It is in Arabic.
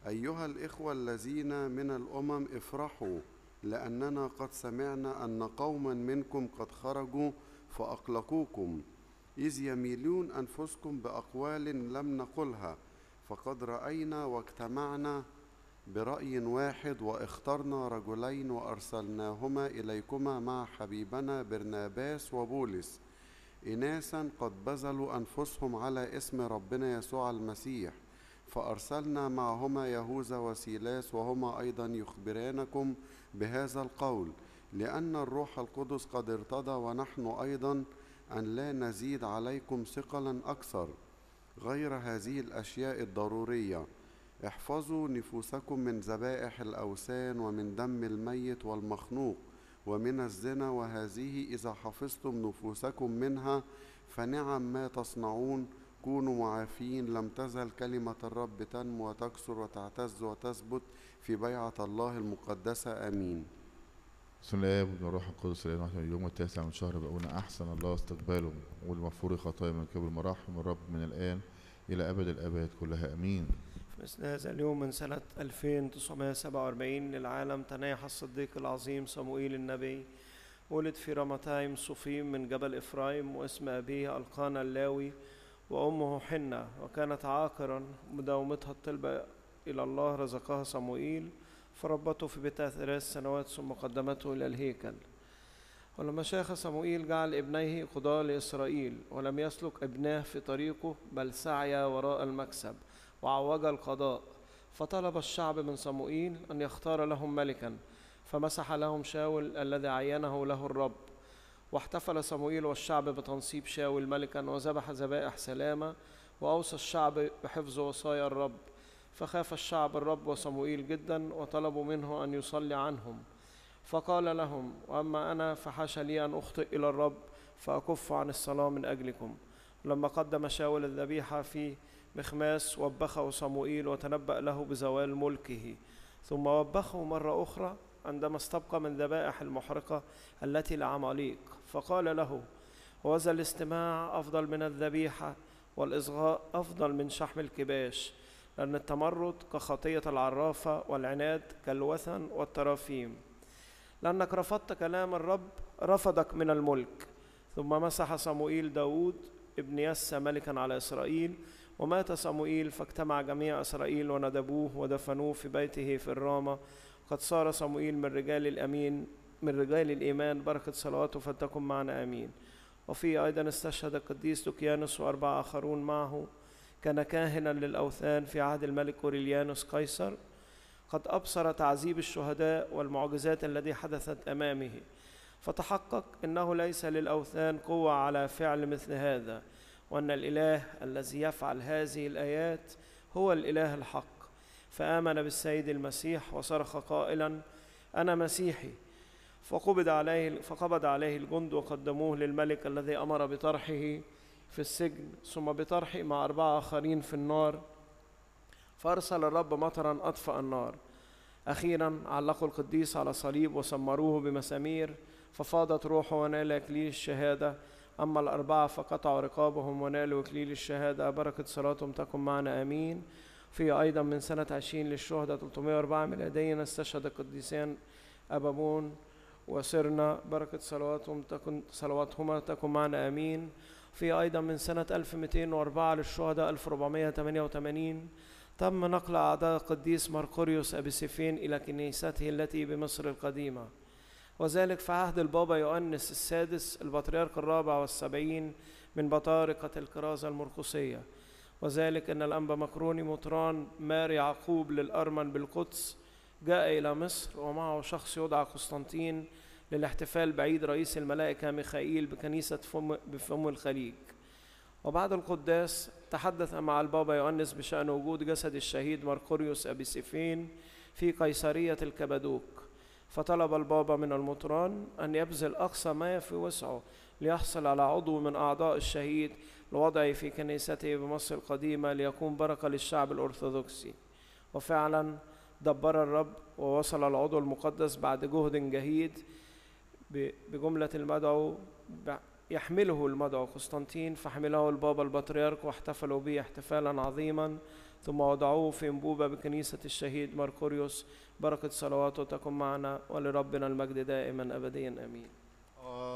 أيها الإخوة الذين من الأمم افرحوا، لأننا قد سمعنا أن قوما منكم قد خرجوا فأقلقوكم، إذ يميلون أنفسكم بأقوال لم نقلها، فقد رأينا واجتمعنا برأي واحد، واخترنا رجلين وأرسلناهما إليكما مع حبيبنا برناباس وبولس، إناسا قد بذلوا أنفسهم على اسم ربنا يسوع المسيح. فأرسلنا معهما يهوذا وسيلاس، وهما أيضا يخبرانكم بهذا القول، لأن الروح القدس قد ارتضى ونحن أيضا أن لا نزيد عليكم ثقلا أكثر، غير هذه الأشياء الضرورية: احفظوا نفوسكم من ذبائح الأوثان ومن دم الميت والمخنوق ومن الزنا، وهذه إذا حفظتم نفوسكم منها فنعم ما تصنعون. كونوا معافين، لم تزل كلمة الرب تنمو وتكثر وتعتز وتثبت في بيعة الله المقدسة. آمين. بسم الله والابن والروح القدس الآن واحد. اليوم التاسع من شهر بقونا أحسن الله استقباله، والمغفور خطايا من كبر المراحم الرب من الآن إلى أبد الآباد كلها. آمين. في مثل هذا اليوم من سنة 2947 للعالم تنايح الصديق العظيم صموئيل النبي. ولد في رمتايم صفيم من جبل إفرايم، واسم أبيه القانا اللاوي، وأمه حنة، وكانت عاقرا. مداومتها الطلبة إلى الله رزقها صموئيل، فربته في بيتها 3 سنوات ثم قدمته إلى الهيكل. ولما شاخ صموئيل جعل ابنيه قضاة لإسرائيل، ولم يسلك ابناه في طريقه، بل سعيا وراء المكسب وعوج القضاء. فطلب الشعب من صموئيل أن يختار لهم ملكا، فمسح لهم شاول الذي عينه له الرب. واحتفل صموئيل والشعب بتنصيب شاول ملكا، وذبح ذبائح سلامة، وأوصى الشعب بحفظ وصايا الرب. فخاف الشعب الرب وصموئيل جدا، وطلبوا منه أن يصلي عنهم. فقال لهم: وأما أنا فحاشا لي أن أخطئ إلى الرب فأكف عن الصلاة من أجلكم. لما قدم شاول الذبيحة في مخماس، وبخه صموئيل وتنبأ له بزوال ملكه. ثم وبخه مرة أخرى عندما استبقى من ذبائح المحرقة التي لعماليق، فقال له: وذا الاستماع أفضل من الذبيحة، والإصغاء أفضل من شحم الكباش، لأن التمرد كخطية العرافة، والعناد كالوثن والترافيم. لأنك رفضت كلام الرب رفضك من الملك. ثم مسح صموئيل داود ابن يسى ملكا على إسرائيل. ومات صموئيل، فاجتمع جميع إسرائيل وندبوه ودفنوه في بيته في الرامة. قد صار صموئيل من رجال الإيمان، بركة صلواته فلتكن معنا. آمين. وفيه أيضا استشهد القديس دوكيانوس و4 آخرون معه. كان كاهنا للأوثان في عهد الملك أوريليانوس قيصر. قد أبصر تعذيب الشهداء والمعجزات التي حدثت أمامه، فتحقق أنه ليس للأوثان قوة على فعل مثل هذا، وأن الإله الذي يفعل هذه الآيات هو الإله الحق. فآمن بالسيد المسيح وصرخ قائلا: أنا مسيحي. فقبض عليه الجند وقدموه للملك الذي أمر بطرحه في السجن، ثم بطرحه مع 4 آخرين في النار. فأرسل الرب مطرا أطفأ النار. أخيرا علقوا القديس على صليب وسمروه بمسامير، ففاضت روحه ونال إكليل الشهادة. أما ال4 فقطعوا رقابهم ونالوا إكليل الشهادة. بركة صلاتهم تكن معنا. آمين. في أيضا من سنة 20 للشهداء 304 ميلاديا استشهد القديسان أبابون وسرنا، بركة صلواتهما تكن معنا. آمين. في أيضا من سنة 1204 للشهداء 1488 تم نقل أعداء القديس مرقوريوس أبي سيفين إلى كنيسته التي بمصر القديمة، وذلك في عهد البابا يؤنس السادس البطريرك 74 من بطارقة الكرازة المرقسية. وذلك أن الأنبا مكروني مطران مار يعقوب للأرمن بالقدس جاء إلى مصر، ومعه شخص يدعى قسطنطين للاحتفال بعيد رئيس الملائكة ميخائيل بكنيسة بفم الخليج. وبعد القداس تحدث مع البابا يؤنس بشأن وجود جسد الشهيد مرقوريوس أبي سيفين في قيصرية الكبدوك. فطلب البابا من المطران أن يبذل أقصى ما في وسعه ليحصل على عضو من أعضاء الشهيد لوضعه في كنيسته بمصر القديمة، ليكون بركة للشعب الأرثوذكسي. وفعلا دبر الرب، ووصل العضو المقدس بعد جهد جهيد بجملة المدعو يحمله المدعو قسطنطين، فحمله البابا البطريرك واحتفلوا به احتفالا عظيما. ثم وضعوه في أنبوبة بكنيسة الشهيد مرقوريوس. بركة صلواته تكن معنا، ولربنا المجد دائما أبديا آمين.